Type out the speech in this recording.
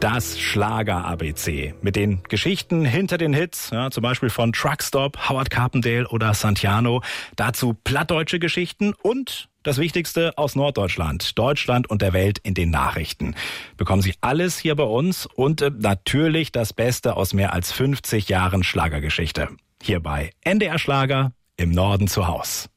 Das Schlager-ABC mit den Geschichten hinter den Hits, ja, zum Beispiel von Truckstop, Howard Carpendale oder Santiano. Dazu plattdeutsche Geschichten und das Wichtigste aus Norddeutschland, Deutschland und der Welt in den Nachrichten. Bekommen Sie alles hier bei uns und natürlich das Beste aus mehr als 50 Jahren Schlagergeschichte. Hier bei NDR Schlager im Norden zu Haus.